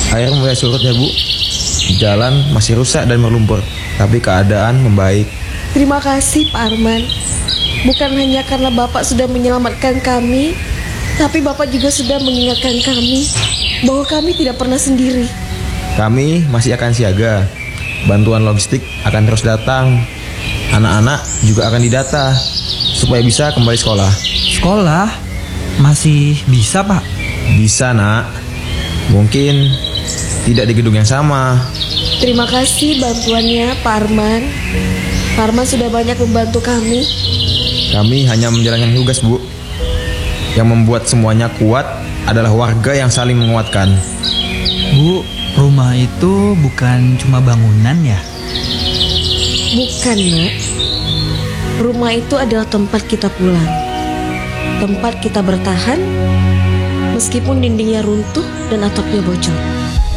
Air mulai surut ya Bu. Jalan masih rusak dan berlumpur, tapi keadaan membaik. Terima kasih Pak Arman. Bukan hanya karena Bapak sudah menyelamatkan kami, tapi Bapak juga sudah mengingatkan kami bahwa kami tidak pernah sendiri. Kami masih akan siaga. Bantuan logistik akan terus datang. Anak-anak juga akan didata supaya bisa kembali sekolah. Sekolah? Masih bisa, Pak? Bisa, Nak. Mungkin tidak di gedung yang sama. Terima kasih bantuannya Pak Arman. Pak Arman sudah banyak membantu kami. Kami hanya menjalankan tugas, Bu. Yang membuat semuanya kuat adalah warga yang saling menguatkan. Bu, rumah itu bukan cuma bangunan ya? Bukan, Nak. Rumah itu adalah tempat kita pulang. Tempat kita bertahan meskipun dindingnya runtuh dan atapnya bocor.